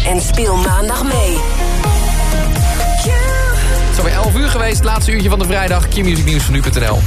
en speel maandag mee. Het is alweer 11 uur geweest, het laatste uurtje van de vrijdag. Q-Music Nieuws van nu.nl.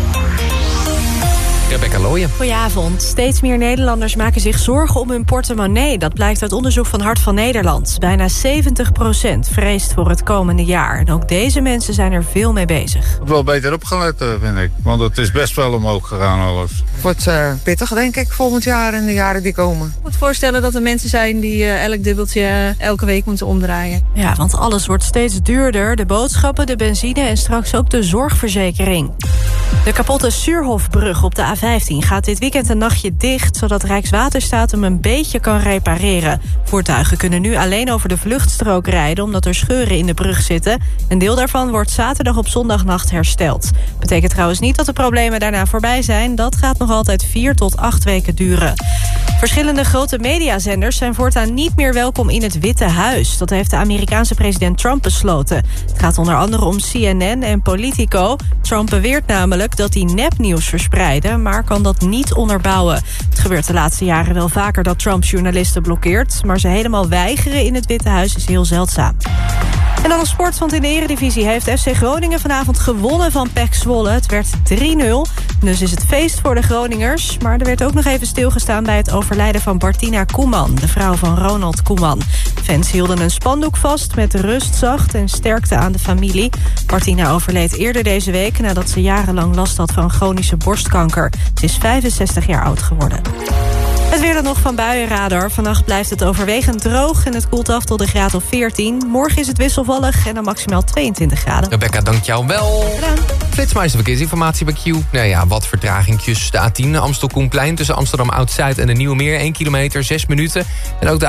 Rebecca Looyen. Goedenavond. Steeds meer Nederlanders maken zich zorgen om hun portemonnee. Dat blijkt uit onderzoek van Hart van Nederland. Bijna 70% vreest voor het komende jaar. En ook deze mensen zijn er veel mee bezig. Wel beter opgelet, vind ik. Want het is best wel omhoog gegaan alles. Het wordt pittig, denk ik, volgend jaar en de jaren die komen. Ik moet voorstellen dat er mensen zijn die elk dubbeltje elke week moeten omdraaien. Ja, want alles wordt steeds duurder. De boodschappen, de benzine en straks ook de zorgverzekering. De kapotte Suurhofbrug op de A15 gaat dit weekend een nachtje dicht, zodat Rijkswaterstaat hem een beetje kan repareren. Voertuigen kunnen nu alleen over de vluchtstrook rijden, omdat er scheuren in de brug zitten. Een deel daarvan wordt zaterdag op zondagnacht hersteld. Betekent trouwens niet dat de problemen daarna voorbij zijn. Dat gaat nog altijd 4 tot 8 weken duren. Verschillende grote mediazenders zijn voortaan niet meer welkom in het Witte Huis. Dat heeft de Amerikaanse president Trump besloten. Het gaat onder andere om CNN en Politico. Trump beweert namelijk dat hij nepnieuws verspreiden, maar kan dat niet onderbouwen. Het gebeurt de laatste jaren wel vaker dat Trump journalisten blokkeert, maar ze helemaal weigeren in het Witte Huis is heel zeldzaam. En dan een sport, want in de Eredivisie heeft FC Groningen vanavond gewonnen van PEC Zwolle. Het werd 3-0. Dus is het feest voor de Groningers. Maar er werd ook nog even stilgestaan bij het overlijden van Bartina Koeman, de vrouw van Ronald Koeman. Fans hielden een spandoek vast met rust, zacht en sterkte aan de familie. Bartina overleed eerder deze week nadat ze jarenlang last had van chronische borstkanker. Ze is 65 jaar oud geworden. Het weer dan nog van Buienradar. Vannacht blijft het overwegend droog en het koelt af tot een graad of 14. Morgen is het wisselvallig en dan maximaal 22 graden. Rebecca, dank jou wel. Gedaan. Flitsmeister verkeersinformatie bij Q. Nou ja, wat vertragingjes. De A10 Amstel-Koenplein tussen Amsterdam Oud-Zuid en de Nieuwe Meer. 1 kilometer, 6 minuten. En ook de